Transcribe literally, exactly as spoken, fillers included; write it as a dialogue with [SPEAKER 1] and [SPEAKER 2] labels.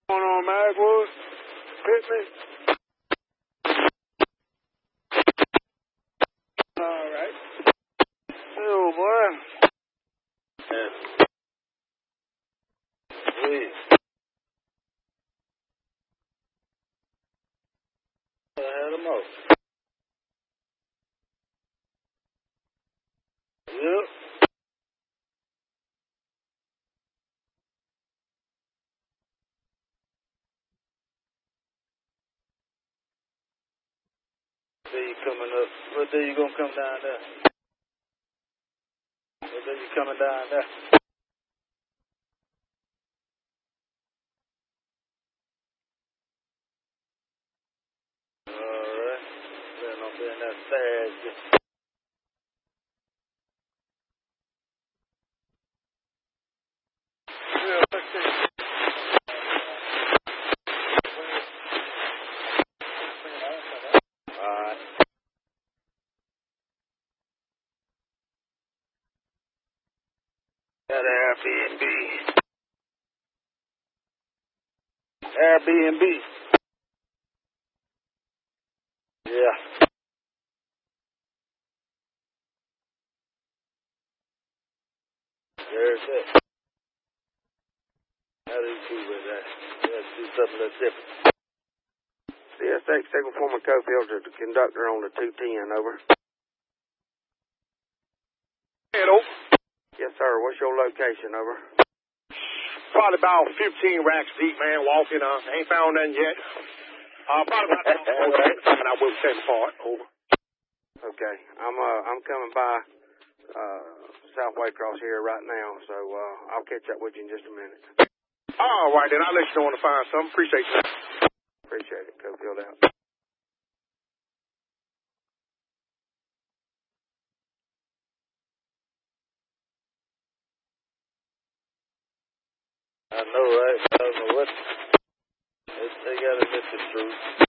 [SPEAKER 1] Going on, Magwood? Pittman? All right. Oh, boy. Yeah. Please. I had them all. Yep. Day you coming up? What day you gonna come down there? What day you coming down there? All right. Then I'll be in that Thursday. Yeah, let's see. All right. Got Airbnb. Airbnb. Yeah. There's it. How do you do with that? Let's do something a little different. C S X, Second Foreman Cofield, the conductor on the two ten, over.
[SPEAKER 2] Hello.
[SPEAKER 1] Yes, sir. What's your location, over?
[SPEAKER 2] Probably about fifteen racks deep, man, walking. Uh, ain't found nothing yet. Uh, probably about okay. Something I will take apart. Over.
[SPEAKER 1] Okay. I'm uh I'm coming by uh South Waycross here right now, so uh I'll catch up with you in just a minute.
[SPEAKER 2] All right, then I'll let you know when I find something. Appreciate you.
[SPEAKER 1] Appreciate it. Cofield out. I know, right? I don't know what they, they got to admit the truth.